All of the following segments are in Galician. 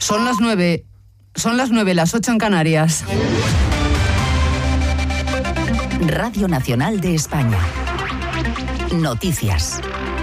Son las 9, las 8 en Canarias. Radio Nacional de España. Noticias.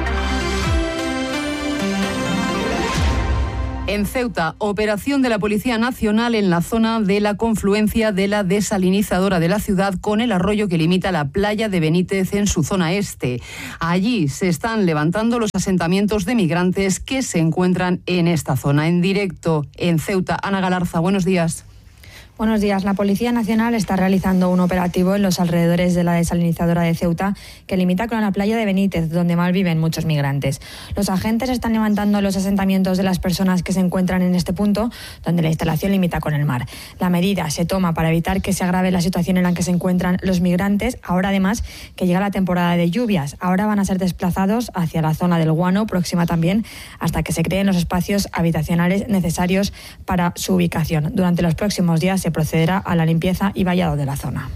En Ceuta, operación de la Policía Nacional en la zona de la confluencia de la desalinizadora de la ciudad con el arroyo que limita la playa de Benítez en su zona este. Allí se están levantando los asentamientos de migrantes que se encuentran en esta zona. En directo en Ceuta, Ana Galarza, buenos días. Buenos días. La Policía Nacional está realizando un operativo en los alrededores de la desalinizadora de Ceuta que limita con la playa de Benítez, donde malviven muchos migrantes. Los agentes están levantando los asentamientos de las personas que se encuentran en este punto, donde la instalación limita con el mar. La medida se toma para evitar que se agrave la situación en la que se encuentran los migrantes, ahora además que llega la temporada de lluvias. Ahora van a ser desplazados hacia la zona del Guano, próxima también, hasta que se creen los espacios habitacionales necesarios para su ubicación. Durante los próximos días se procederá a la limpieza y vallado de la zona.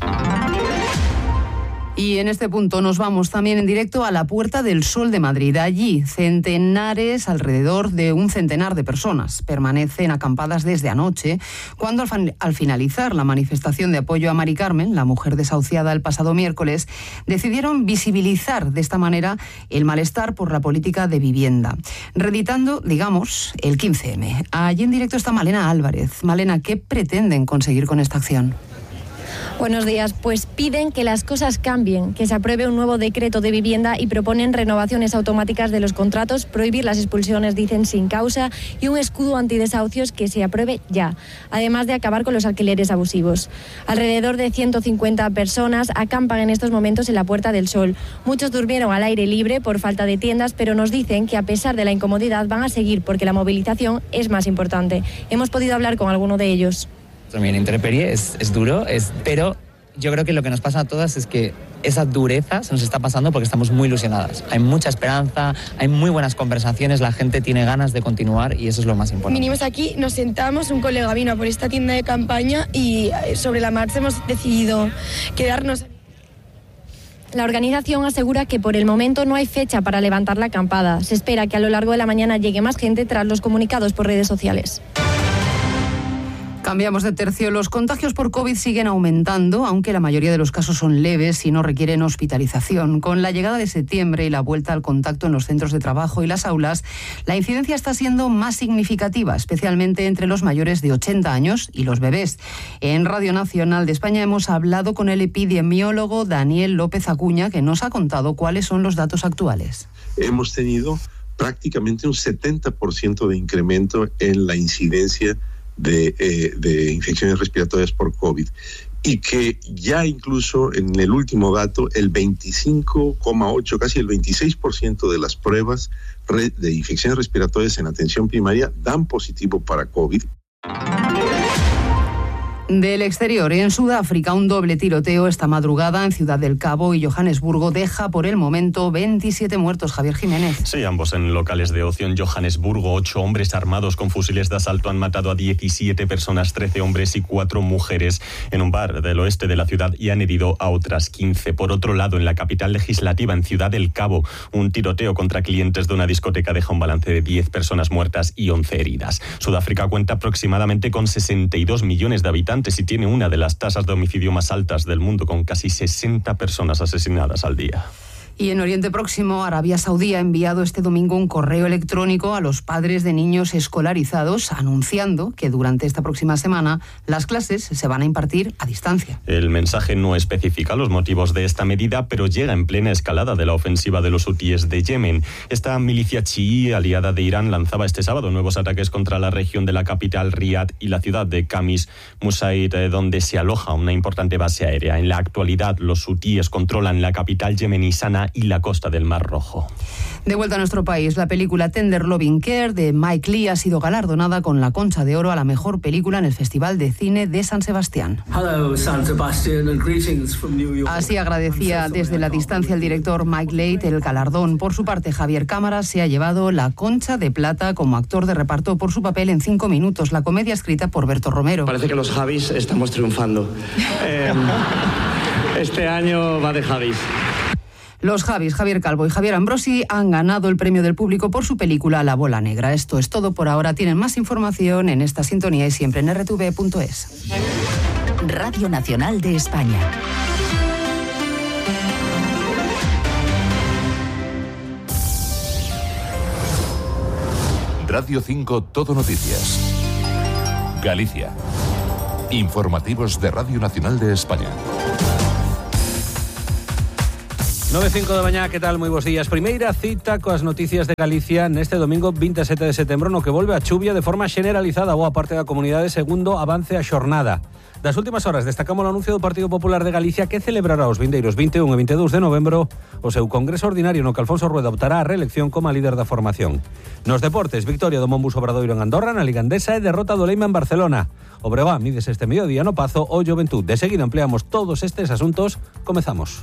Y en este punto nos vamos también en directo a la Puerta del Sol de Madrid. Allí, alrededor de un centenar de personas permanecen acampadas desde anoche, cuando al finalizar la manifestación de apoyo a Mari Carmen, la mujer desahuciada el pasado miércoles, decidieron visibilizar de esta manera el malestar por la política de vivienda, reeditando, digamos, el 15M. Allí en directo está Malena Álvarez. Malena, ¿qué pretenden conseguir con esta acción? Buenos días. Pues piden que las cosas cambien, que se apruebe un nuevo decreto de vivienda y proponen renovaciones automáticas de los contratos, prohibir las expulsiones, dicen, sin causa, y un escudo antidesahucios que se apruebe ya, además de acabar con los alquileres abusivos. Alrededor de 150 personas acampan en estos momentos en la Puerta del Sol. Muchos durmieron al aire libre por falta de tiendas, pero nos dicen que a pesar de la incomodidad van a seguir porque la movilización es más importante. Hemos podido hablar con alguno de ellos. También intemperie es duro, pero yo creo que lo que nos pasa a todas es que esa dureza se nos está pasando porque estamos muy ilusionadas. Hay mucha esperanza, hay muy buenas conversaciones, la gente tiene ganas de continuar y eso es lo más importante. Vinimos aquí, nos sentamos, un colega vino por esta tienda de campaña y sobre la marcha hemos decidido quedarnos. La organización asegura que por el momento no hay fecha para levantar la acampada. Se espera que a lo largo de la mañana llegue más gente tras los comunicados por redes sociales. Cambiamos de tercio. Los contagios por COVID siguen aumentando, aunque la mayoría de los casos son leves y no requieren hospitalización. Con la llegada de septiembre y la vuelta al contacto en los centros de trabajo y las aulas, la incidencia está siendo más significativa, especialmente entre los mayores de 80 años y los bebés. En Radio Nacional de España hemos hablado con el epidemiólogo Daniel López Acuña, que nos ha contado cuáles son los datos actuales. Hemos tenido prácticamente un 70% de incremento en la incidencia de infecciones respiratorias por COVID y que ya incluso en el último dato el 25,8, casi el 26% de las pruebas de infecciones respiratorias en atención primaria dan positivo para COVID. Del exterior, en Sudáfrica, un doble tiroteo esta madrugada en Ciudad del Cabo y Johannesburgo deja por el momento 27 muertos. Javier Jiménez. Sí, ambos en locales de ocio en Johannesburgo. 8 hombres armados con fusiles de asalto han matado a 17 personas, 13 hombres y 4 mujeres en un bar del oeste de la ciudad y han herido a otras 15. Por otro lado, en la capital legislativa, en Ciudad del Cabo, un tiroteo contra clientes de una discoteca deja un balance de 10 personas muertas y 11 heridas. Sudáfrica cuenta aproximadamente con 62 millones de habitantes y tiene una de las tasas de homicidio más altas del mundo, con casi 60 personas asesinadas al día. Y en Oriente Próximo, Arabia Saudí ha enviado este domingo un correo electrónico a los padres de niños escolarizados anunciando que durante esta próxima semana las clases se van a impartir a distancia. El mensaje no especifica los motivos de esta medida, pero llega en plena escalada de la ofensiva de los hutíes de Yemen. Esta milicia chií aliada de Irán lanzaba este sábado nuevos ataques contra la región de la capital Riad y la ciudad de Khamis Musaid, donde se aloja una importante base aérea. En la actualidad, los hutíes controlan la capital yemení Sanaa y la costa del Mar Rojo. De vuelta a nuestro país, la película Tender Loving Care de Mike Leigh ha sido galardonada con la Concha de Oro a la mejor película en el Festival de Cine de San Sebastián. Así agradecía desde la distancia el director Mike Leigh el galardón. Por su parte, Javier Cámara se ha llevado la Concha de Plata como actor de reparto por su papel en 5 minutos, la comedia escrita por Berto Romero. Parece que los Javis estamos triunfando. Este año va de Javis. Los Javis, Javier Calvo y Javier Ambrosi, han ganado el premio del público por su película La Bola Negra. Esto es todo por ahora. Tienen más información en esta sintonía y siempre en rtv.es. Radio Nacional de España. Radio 5 Todo Noticias. Galicia. Informativos de Radio Nacional de España. 9:05 da mañá, que tal? Moi bons días. Primeira cita coas noticias de Galicia neste domingo 27 de setembro, no que volve a chuvia de forma generalizada a boa parte da comunidade segundo avance a xornada. Das últimas horas destacamos o anuncio do Partido Popular de Galicia que celebrará os vindeiros 21 e 22 de novembro o seu congreso ordinario no que Alfonso Rueda optará a reelección como líder da formación. Nos deportes, victoria do Monbus Obradoiro en Andorra, na Liga Endesa, e derrota do Leima en Barcelona. O Breogán mides este mediodía no Pazo o Juventud. De seguida ampliamos todos estes asuntos. Comezamos.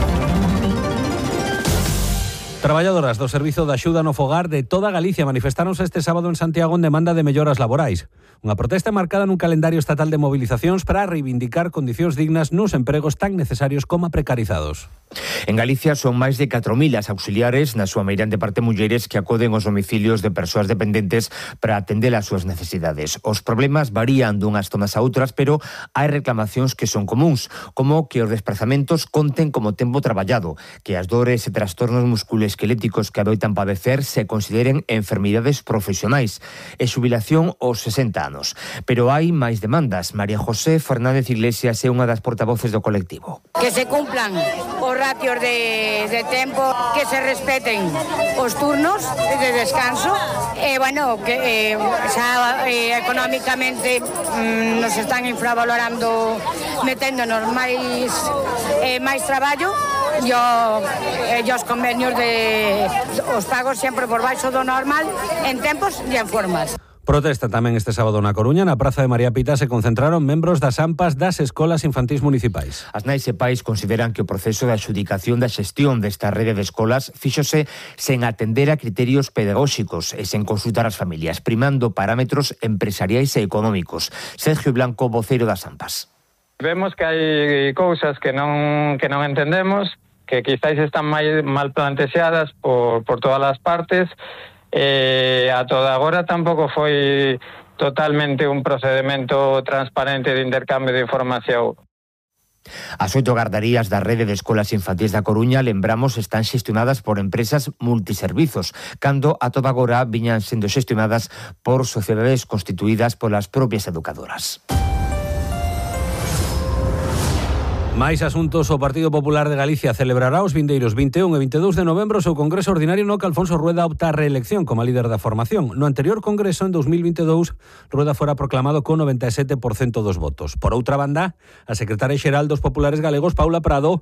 Traballadoras do Servizo de Axuda no Fogar de toda Galicia manifestáronse este sábado en Santiago en demanda de melloras laborais. Unha protesta marcada nun calendario estatal de movilizacións para reivindicar condicións dignas nos empregos tan necesarios como precarizados. En Galicia son máis de 4.000 as auxiliares, na súa meirande parte mulleres, que acoden aos domicilios de persoas dependentes para atender as súas necesidades. Os problemas varían dunhas zonas a outras, pero hai reclamacións que son comuns, como que os desprazamentos conten como tempo traballado, que as dores e trastornos musculoesqueléticos que adoitan padecer se consideren enfermidades profesionais e xubilación aos 60 anos. Pero hai máis demandas. María José Fernández Iglesias é unha das portavoces do colectivo. Que se cumplan os ratios de tempo, que se respeten os turnos de descanso e, bueno, que xa económicamente nos están infravalorando, meténdonos máis traballo e os convenios de os pagos sempre por baixo do normal en tempos e en formas. Protesta tamén este sábado na Coruña. Na Praza de María Pita se concentraron membros das AMPAs das escolas infantís municipais. As nais e pais consideran que o proceso de adxudicación da xestión desta rede de escolas fíxose sen atender a criterios pedagóxicos e sen consultar as familias, primando parámetros empresariais e económicos. Sergio Blanco, voceiro das AMPAs. Vemos que hai cousas que non entendemos, que quizáis están mal plantexadas por todas as partes. A toda agora tampouco foi totalmente un procedimento transparente de intercambio de información. As 8 gardarías da rede de escolas infantís da Coruña, lembramos, están xestionadas por empresas multiservizos, cando a toda agora viñan sendo xestionadas por sociedades constituídas polas propias educadoras. Máis asuntos. O Partido Popular de Galicia celebrará os vindeiros 21 e 22 de novembro o seu congreso ordinario no que Alfonso Rueda opta a reelección como líder da formación. No anterior congreso, en 2022, Rueda fora proclamado con 97% dos votos. Por outra banda, a secretaria xeral dos Populares Galegos, Paula Prado,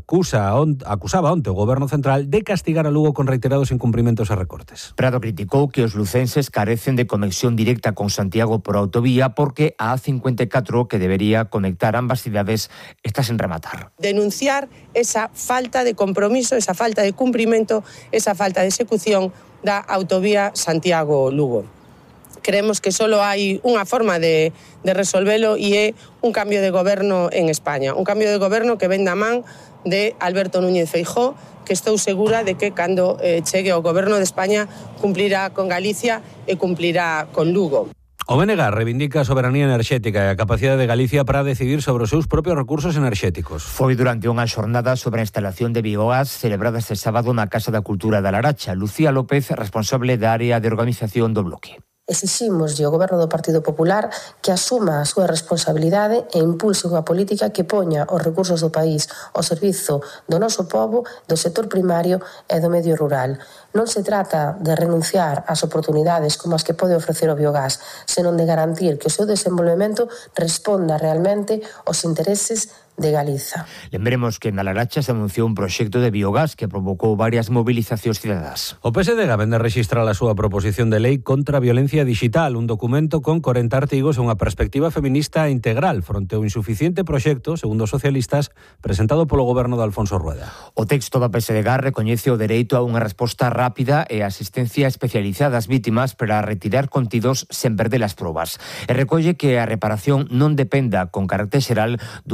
acusaba onte o Goberno Central de castigar a Lugo con reiterados incumprimentos e recortes. Prado criticou que os lucenses carecen de conexión directa con Santiago por autovía porque a A54, que debería conectar ambas cidades, está sen rematar. Denunciar esa falta de compromiso, esa falta de cumprimento, esa falta de execución da autovía Santiago-Lugo. Creemos que só hai unha forma de resolvelo e é un cambio de goberno en España. Un cambio de goberno que ven da man de Alberto Núñez Feijóo, que estou segura de que cando chegue ao goberno de España cumplirá con Galicia e cumplirá con Lugo. O BNG reivindica a soberanía enerxética e a capacidade de Galicia para decidir sobre os seus propios recursos enerxéticos. Foi durante unha xornada sobre a instalación de biogás celebrada este sábado na Casa da Cultura da Laracha. Lucía López, responsable da área de organización do bloque. Exiximos ao Goberno do Partido Popular que asuma a súa responsabilidade e impulse unha política que poña os recursos do país ao servizo do noso pobo, do sector primario e do medio rural. Non se trata de renunciar ás oportunidades como as que pode ofrecer o biogás, senón de garantir que o seu desenvolvemento responda realmente aos intereses de Galiza. Lembremos que na Laracha se anunciou un proxecto de biogás que provocou varias movilizacións cidadás. O PSD vende registrar a súa proposición de lei contra a violencia digital, un documento con 40 artigos e unha perspectiva feminista integral fronte ao insuficiente proxecto, segundo os socialistas, presentado polo goberno de Alfonso Rueda. O texto da PSD recoñece o dereito a unha resposta rápida e asistencia especializada ás vítimas para retirar contidos sen perder as probas. E recolle que a reparación non dependa con carácter xeral dunha resolución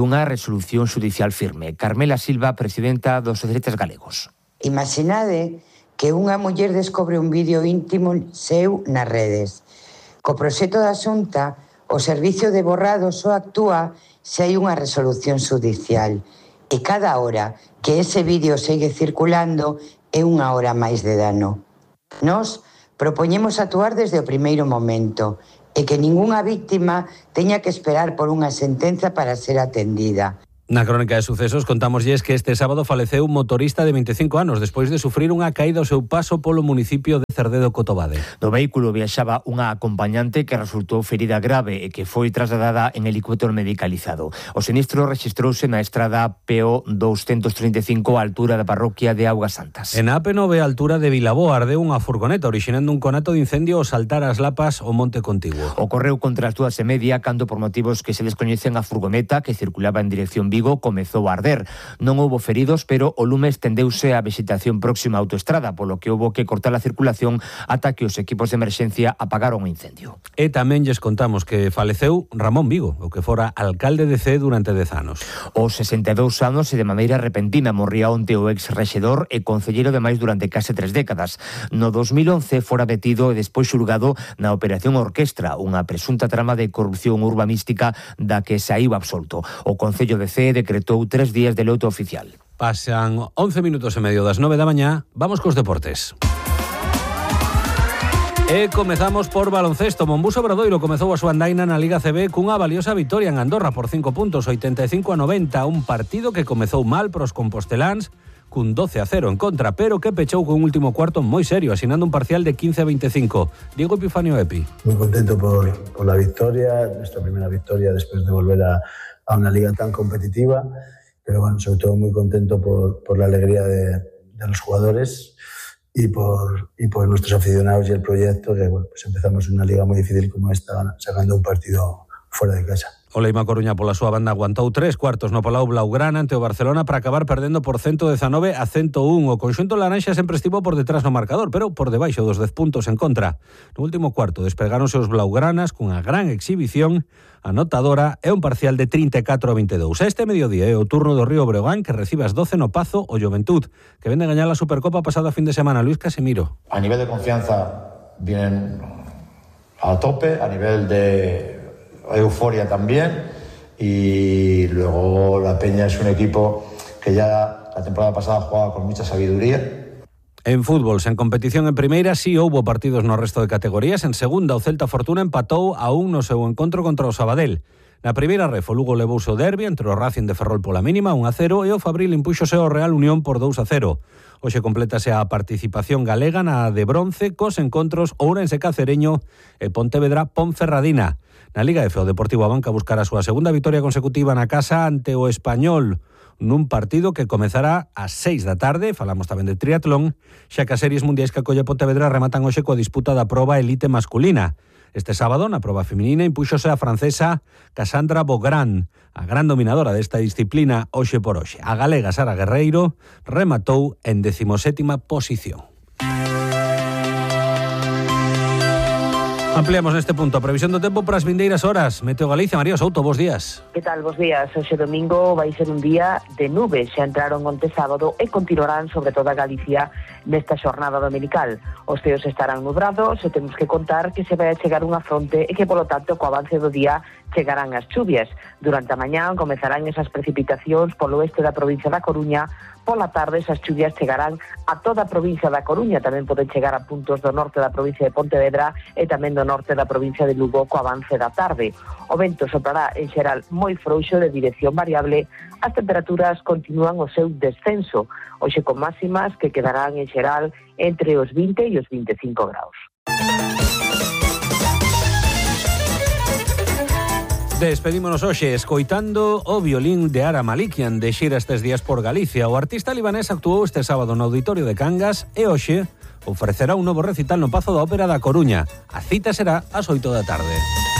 resolución xudicial firme. Carmela Silva, presidenta dos Socialistas Galegos. Imaginade que unha muller descobre un vídeo íntimo seu nas redes. Co proxecto da Xunta, o servicio de borrado só actúa se hai unha resolución xudicial. E cada hora que ese vídeo segue circulando é unha hora máis de dano. Nós propoñemos actuar desde o primeiro momento e que ningunha víctima teña que esperar por unha sentenza para ser atendida. Na crónica de sucesos contámoslles que este sábado faleceu un motorista de 25 anos despois de sufrir unha caída ao seu paso polo municipio de Cerdedo Cotobade. No vehículo viaxaba unha acompañante que resultou ferida grave e que foi trasladada en helicóptero medicalizado. O sinistro rexistrouse na estrada PO 235 á altura da parroquia de Augas Santas. En a AP9 á altura de Vilaboa ardeu unha furgoneta orixinando un conato de incendio ao saltar as lapas o monte contiguo. Ocorreu contra as 2:30 cando por motivos que se descoñecen a furgoneta que circulaba en dirección Vigo comezou a arder. Non houbo feridos, pero o lume estendeuse á vegetación próxima á autoestrada, polo que houbo que cortar a circulación ata que os equipos de emerxencia apagaron o incendio. E tamén lles contamos que faleceu Ramón Vigo, o que fora alcalde de Cee durante 10 anos. Aos 62 anos e de maneira repentina morría onte o ex-rexedor e concelleiro de máis durante case 3 décadas. No 2011 fora detido e despois xulgado na Operación Orquestra, unha presunta trama de corrupción urbanística da que saíu absolto. O Concello de Cee decretou 3 días de loito oficial. Pasan 11 minutos e medio das 9 da mañá. Vamos cos deportes. E comezamos por baloncesto. Monbuso Obradoiro comezou a súa andaina na Liga CB cunha valiosa vitoria en Andorra por 5 puntos, 85-90, un partido que comezou mal pros composteláns cun 12-0 en contra, pero que pechou con un último cuarto moi serio, asinando un parcial de 15-25. Diego Epifanio Epi. Muy contento por la victoria, nuestra primera victoria después de volver a una liga tan competitiva, pero bueno, sobre todo muy contento por la alegría de los jugadores y por nuestros aficionados y el proyecto, que bueno, pues empezamos una liga muy difícil como esta, sacando un partido fuera de casa. O Leima Coruña pola súa banda aguantou 3 cuartos no Palau Blaugrana ante o Barcelona para acabar perdendo por 119-101. O conxunto laranxa sempre estivo por detrás no marcador, pero por debaixo dos 10 puntos en contra. No último cuarto despegáronse os Blaugranas cunha gran exhibición anotadora e un parcial de 34-22. Este mediodía é o turno do Río Breogán, que recibe as 12 no Pazo o Juventud, que vende gañar a Supercopa pasada fin de semana. Luis Casimiro. A nivel de confianza vienen a tope, a nivel de euforia también, y luego la Peña es un equipo que ya la temporada pasada jugaba con mucha sabiduría. En fútbol, sen competición en primeira, sí houbo partidos no resto de categorías. En segunda, o Celta Fortuna empatou a 1 no seu encontro contra o Sabadell. Na primeira ref, o Lugo levouse o derbi entre o Racing de Ferrol pola mínima 1-0 e o Fabril impúxose ao Real Unión por 2-0. Hoxe complétase a participación galega na de bronce cos encontros Ourense Cacereño e Pontevedra Ponferradina. Na Liga F, o Deportivo Abanca buscará a súa segunda vitoria consecutiva na casa ante o Español, nun partido que comezará ás 6 da tarde. Falamos tamén de triatlón, xa que as series mundiais que acolle Pontevedra rematan hoxe coa disputa da proba elite masculina. Este sábado, na proba feminina, impúxose a francesa Cassandra Beaugrand, a gran dominadora desta disciplina hoxe por hoxe. A galega Sara Guerreiro rematou en 17ª posición. Ampliamos neste punto a previsión do tempo para as vindeiras horas. Meteo Galicia, María Souto, bos días. Que tal, bos días? Hoxe domingo vai ser un día de nubes. Xa entraron onte sábado e continuarán sobre toda Galicia nesta xornada dominical. Os ceos estarán nubrados e temos que contar que se vai a chegar unha fronte e que, polo tanto, co avance do día chegarán as chuvias. Durante a mañá comezarán esas precipitacións polo oeste da provincia da Coruña. Pola tarde esas chuvias chegarán a toda a provincia da Coruña, tamén poden chegar a puntos do norte da provincia de Pontevedra e tamén do norte da provincia de Lugo co avance da tarde. O vento soprará en xeral moi frouxo de dirección variable. As temperaturas continúan o seu descenso, hoxe con máximas que quedarán en xeral entre os 20 e os 25 graus. Despedímonos hoxe escoitando o violín de Ara Malikian de xira estes días por Galicia. O artista libanés actuou este sábado no Auditorio de Cangas e hoxe ofrecerá un novo recital no Pazo da Ópera da Coruña. A cita será ás 8 da tarde.